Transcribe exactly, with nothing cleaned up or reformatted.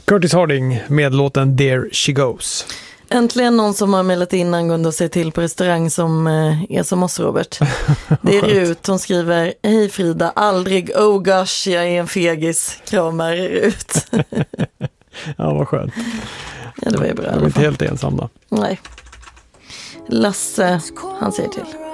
Curtis Harding med låten There She Goes. Äntligen någon som har mejlat in angående att se till på restaurang som eh, är som oss, Robert. Det är Rut, hon skriver: hej Frida, aldrig, oh gosh, jag är en fegis, kramar Rut. Ja, vad skönt. Ja, det var ju bra. Jag är inte helt ensam då. Nej. Lasse, han säger till.